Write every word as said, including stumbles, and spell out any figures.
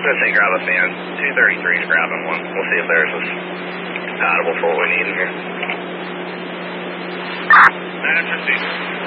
Let's say grab a fan. two thirty-three is grabbing one. We'll see if there's a compatible for what we need in here. Manager,